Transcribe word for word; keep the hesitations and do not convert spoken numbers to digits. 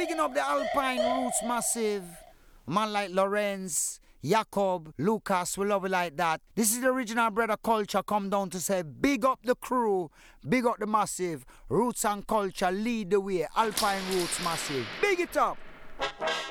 bigging up the Alpine Roots Massive. Man like Lorenz, Jacob, Lucas, we love it like that. This is the original brother culture come down to say big up the crew, big up the Massive. Roots and culture lead the way. Alpine Roots Massive. Big it up.